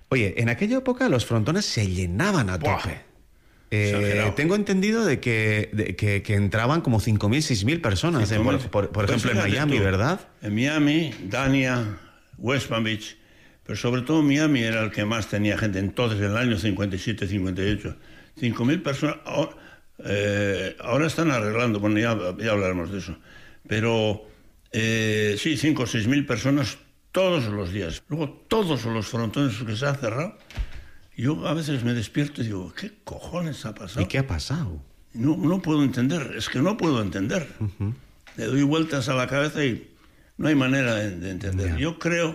Oye, en aquella época los frontones se llenaban a tope. Tengo entendido de que entraban como 5.000, 6.000 personas, por ejemplo, en Miami, ¿verdad? En Miami, Dania, West Palm Beach, pero sobre todo Miami era el que más tenía gente. Entonces, en el año 57, 58, 5.000 personas. Ahora están arreglando, bueno, ya hablaremos de eso. Pero sí, 5 o 6.000 personas todos los días. Luego, todos los frontones que se han cerrado. Yo a veces me despierto y digo, ¿qué cojones ha pasado? ¿Y qué ha pasado? No puedo entender, es que no puedo entender. Le doy vueltas a la cabeza y no hay manera de entender. Yo creo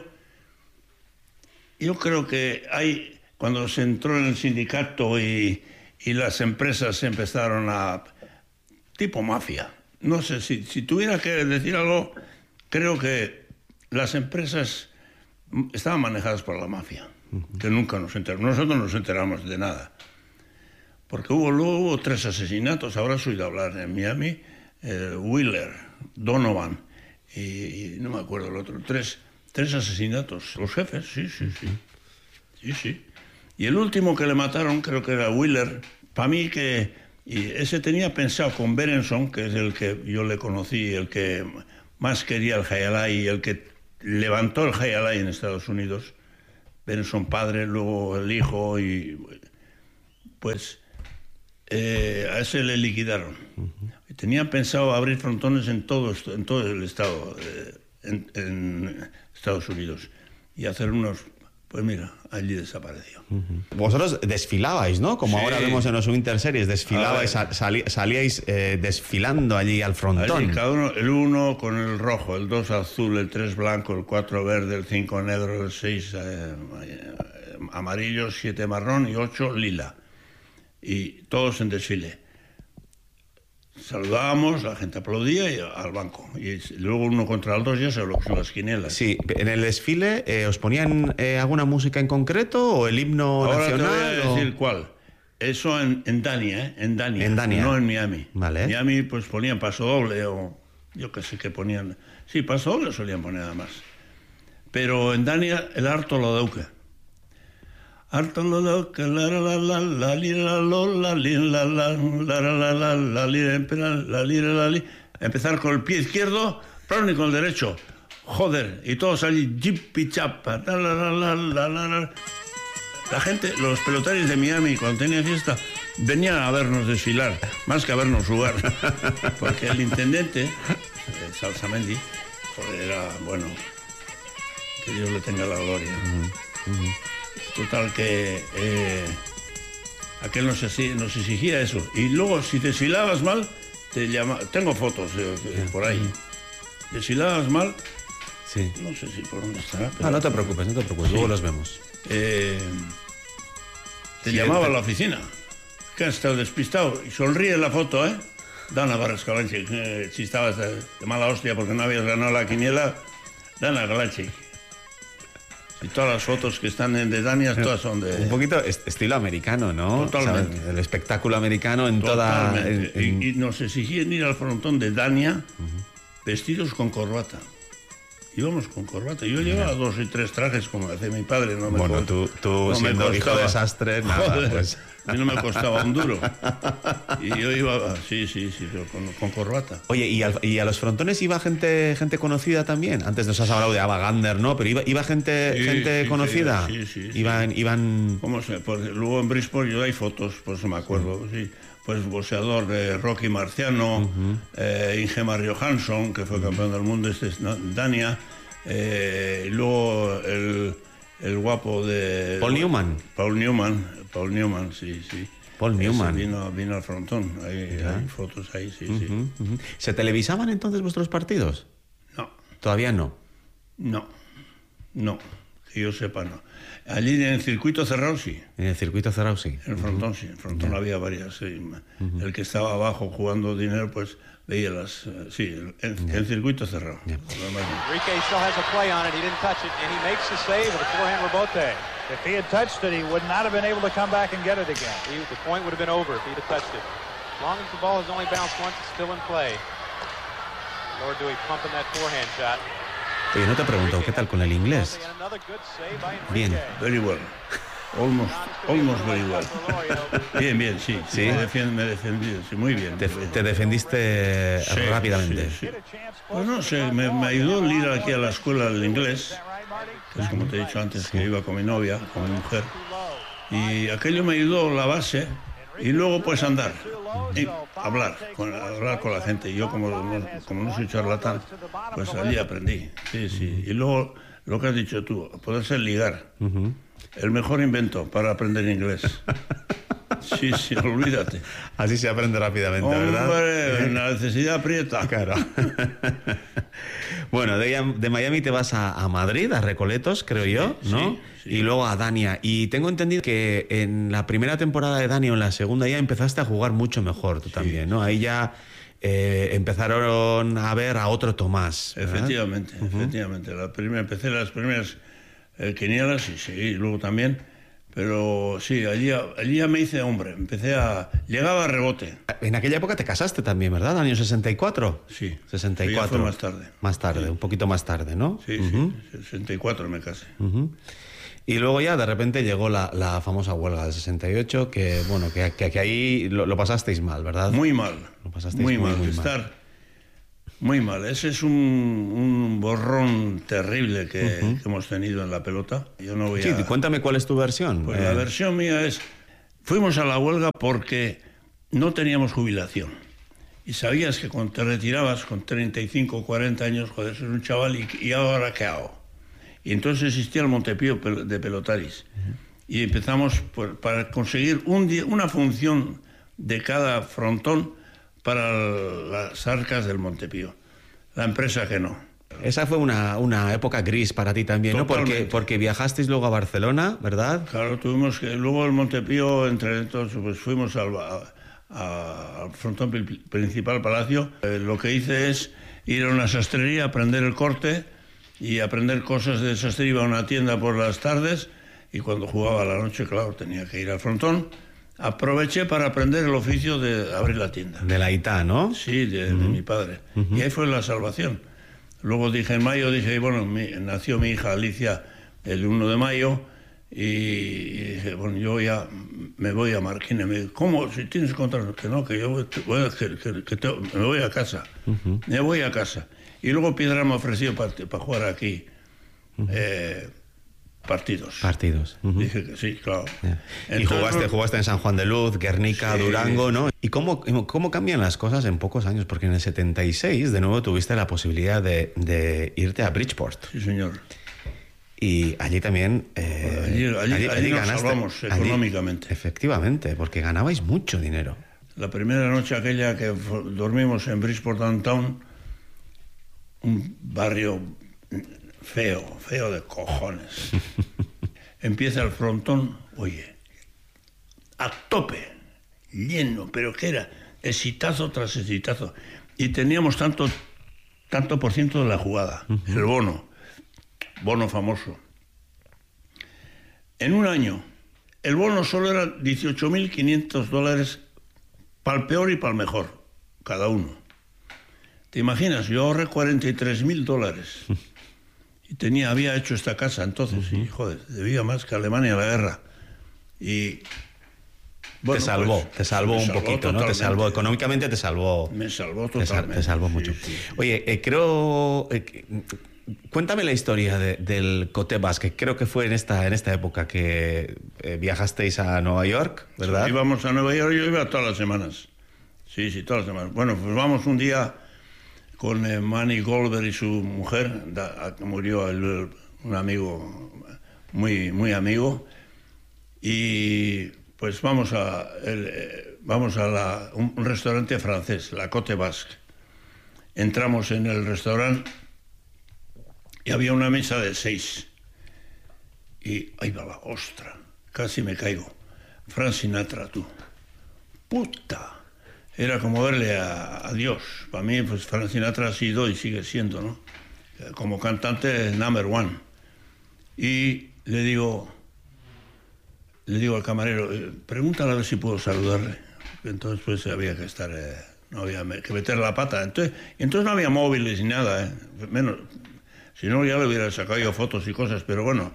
que cuando se entró en el sindicato y las empresas empezaron tipo mafia. No sé, si tuviera que decir algo, creo que las empresas estaban manejadas por la mafia. Que nunca nos enteramos. Nosotros no nos enteramos de nada. Porque hubo 3 asesinatos, ahora has oído hablar en Miami, Wheeler, Donovan y no me acuerdo el otro, 3 asesinatos. Los jefes, sí. Y el último que le mataron creo que era Wheeler. Para mí y ese tenía pensado con Berenson, que es el que yo le conocí, el que más quería el Jai Alai, el que levantó el Jai Alai en Estados Unidos. Berenson padre, luego el hijo, y pues a ese le liquidaron. Tenían pensado abrir frontones en todo el estado, en Estados Unidos, y hacer unos. Pues mira, allí desapareció. Vosotros desfilabais, ¿no? Como ahora vemos en los Winter Series, desfilabais, salíais desfilando allí al frontón. Allí, cada uno, el 1 con el rojo, el 2 azul, el 3 blanco, el 4 verde, el 5 negro, el 6 amarillo, 7 marrón y 8 lila. Y todos en desfile. Saludábamos, la gente aplaudía y al banco. Y luego 1 contra el 2 ya se lo que son las quinielas. Sí, en el desfile, ¿os ponían alguna música en concreto o el himno nacional? Ahora te voy a decir cuál. Eso en Dania, En Dania, no en Miami. Vale. Miami pues ponían paso doble o yo qué sé qué ponían. Sí, paso doble solían poner además. Pero en Dania el Harto lo Dauke. Harto lo Dauke, la lira la lira. Empezar con el pie izquierdo, pero ni con el derecho. Joder, y todos allí, jipi chapa, la gente, los pelotaris de Miami, cuando tenía fiesta, venían a vernos desfilar, más que a vernos jugar. Porque el intendente, Salsamendi, joder, era, bueno, que Dios le tenga la gloria. Total que aquel nos exigía eso. Y luego, si desfilabas mal, te llama. Tengo fotos por ahí. Desfilabas mal. Sí. No sé si por dónde estará. Pero no te preocupes, luego los vemos. Te llamaba a la oficina. Que has estado despistado. Y sonríe en la foto, ¿eh? Dana Barras Galanchi. Si estabas de mala hostia porque no habías ganado la quiniela, Dana Galanchi. Y todas las fotos que están de Dania, todas son de. Un poquito estilo americano, ¿no? Totalmente. O sea, el espectáculo americano en Totalmente. toda. Y nos exigían ir al frontón de Dania vestidos con corbata. Íbamos con corbata. Yo llevaba 2 y 3 trajes, como decía mi padre. No me bueno, tú no siendo hijo de sastre, nada, joder, pues. A mí no me costaba un duro. Y yo iba, sí, pero con corbata. Oye, ¿y a los frontones iba gente conocida también? Antes nos has hablado de Ava Gardner, ¿no? Pero iba gente conocida. Sí. Iban. ¿Cómo se? Porque luego en Bridgeport yo hay fotos, por eso me acuerdo. Sí. Pues boxeador de Rocky Marciano, Ingemar Johansson, que fue campeón del mundo, Dania. Y luego el guapo de. Paul Newman, sí. Paul Newman. Vino al frontón. Hay fotos ahí, sí. ¿Se televisaban entonces vuestros partidos? No. ¿Todavía no? No. Que yo sepa, no. Allí en el circuito cerrado, sí. En el circuito cerrado, sí. En el frontón, sí. En el frontón había varias, sí. El que estaba abajo jugando dinero, pues veía las. Sí, el circuito cerrado. Enrique still has a play on it. He didn't touch it, and he makes the save with a forehand rebote. If he had touched it, he would not have been able to come back and get it again. The point would have been over if he'd have touched it. As long as the ball has only bounced once, it's still in play. Lord Dewey pumping that forehand shot. Oye, no te he preguntado, ¿qué tal con el inglés? Bien. Very well. Almost very well. Bien, sí. ¿Sí? Me defendí, sí, muy bien. Te defendiste rápidamente. Sí. Pues no sé, me ayudó el ir aquí a la escuela del inglés, pues como te he dicho antes, que iba con mi novia, con mi mujer, y aquello me ayudó la base, y luego pues andar, y hablar con la gente. Y yo como no soy charlatán, pues allí aprendí, sí. Y luego, lo que has dicho tú, poderse ligar. El mejor invento para aprender inglés. Sí, olvídate. Así se aprende rápidamente, ¿verdad? Hombre, la necesidad aprieta. Claro. Bueno, de Miami te vas a Madrid, a Recoletos, creo yo, ¿no? Sí. Y luego a Dania. Y tengo entendido que en la primera temporada de Dania o en la segunda ya empezaste a jugar mucho mejor tú también, ¿no? Ahí ya empezaron a ver a otro Tomás, ¿verdad? Efectivamente. Empecé las primeras quinielas y luego también. Pero sí, allí ya me hice hombre, llegaba a rebote. En aquella época te casaste también, ¿verdad? ¿Año 64? Sí. 64. Sí, fue más tarde. Más tarde, sí. Un poquito más tarde, ¿no? Sí, 64 me casé. Y luego ya de repente llegó la famosa huelga del 68, que bueno, que ahí lo pasasteis mal, ¿verdad? Muy mal. Lo pasasteis muy mal. Muy mal. Ese es un borrón terrible que hemos tenido en la pelota. Yo no voy Sí, cuéntame cuál es tu versión. Pues la versión mía es... Fuimos a la huelga porque no teníamos jubilación. Y sabías que cuando te retirabas con 35 o 40 años, joder, eres un chaval, ¿y ahora qué hago? Y entonces existía el Montepío de Pelotaris. Y empezamos para conseguir una función de cada frontón para las arcas del Montepío. La empresa que no. Esa fue una época gris para ti también, Totalmente. ¿no? Porque viajasteis luego a Barcelona, ¿verdad? Claro, tuvimos que... Luego el Montepío, entonces pues fuimos al frontón principal, Palacio. Lo que hice es ir a una sastrería, aprender el corte y aprender cosas de sastrería. Iba a una tienda por las tardes y cuando jugaba a la noche, claro, tenía que ir al frontón. Aproveché para aprender el oficio de abrir la tienda. De la ITA, ¿no? Sí, de mi padre. Y ahí fue la salvación. Luego en mayo bueno, nació mi hija Alicia el 1 de mayo y dije, bueno, yo ya me voy a Marquina. Me dijo, ¿cómo? Si tienes contrato. Que no, que yo me voy a casa. Me voy a casa. Y luego Piedra me ofreció para jugar aquí. Partidos. Dije que sí, claro. Yeah. Entonces, y jugaste en San Juan de Luz, Guernica, sí. Durango, ¿no? ¿Y cómo cambian las cosas en pocos años? Porque en el 76 de nuevo tuviste la posibilidad de irte a Bridgeport. Sí, señor. Y allí también... allí nos salvamos económicamente. Efectivamente, porque ganabais mucho dinero. La primera noche aquella que dormimos en Bridgeport Downtown, un barrio... Feo de cojones. Empieza el frontón, oye, a tope, lleno, pero que era exitazo tras exitazo. Y teníamos tanto por ciento de la jugada, el bono famoso. En un año, el bono solo era $18.500 para el peor y para el mejor, cada uno. ¿Te imaginas? Yo ahorré $43.000. Y había hecho esta casa entonces, y joder, debía más que Alemania en la guerra. Y bueno, te salvó un poquito, ¿no? Te salvó económicamente, te salvó. Me salvó totalmente. Te salvó mucho. Sí. Oye, creo cuéntame la historia del Coté Basket. Creo que fue en esta época que viajasteis a Nueva York, ¿verdad? Sí, íbamos a Nueva York, yo iba todas las semanas. Sí, todas las semanas. Bueno, pues vamos un día con Manny Goldberg y su mujer, murió un amigo, muy amigo, y pues vamos a un restaurante francés, la Coté Basque. Entramos en el restaurante y había una mesa de 6. Y ahí va la ostra, casi me caigo. Frank Sinatra, tú. Puta. Era como verle a Dios. Para mí, pues Frank Sinatra ha sido y sigue siendo, ¿no? Como cantante number one. Y le digo al camarero, pregúntale a ver si puedo saludarle. Entonces pues había que estar, no había que meter la pata. Entonces no había móviles ni nada, menos. Si no, ya le hubiera sacado yo fotos y cosas, pero bueno.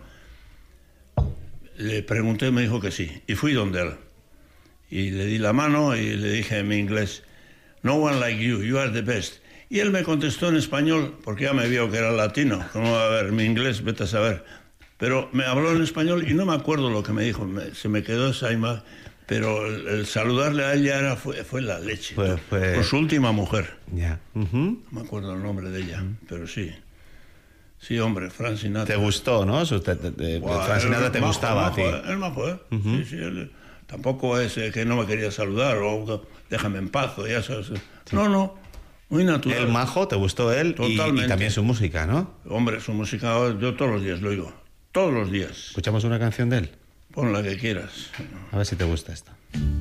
Le pregunté, me dijo que sí. Y fui donde él. Y le di la mano y le dije en mi inglés, no one like you are the best. Y él me contestó en español, porque ya me vio que era latino. ¿Cómo va a ver mi inglés? Vete a saber. Pero me habló en español y no me acuerdo lo que me dijo. Se me quedó esa imagen. Pero el saludarle a ella fue la leche. Fue su última mujer. Ya. No me acuerdo el nombre de ella, pero sí. Sí, hombre, Frank Sinatra. Te gustó, ¿no? Frank Sinatra te gustaba a ti. Él majo, ¿eh? Sí, sí, él tampoco es que no me quería saludar o déjame en paz o ya sabes. Sí. No, muy natural. El majo, te gustó él. Totalmente. Y también su música, ¿no? Hombre, su música yo todos los días lo oigo. Todos los días. ¿Escuchamos una canción de él? Pon la que quieras. A ver si te gusta esta.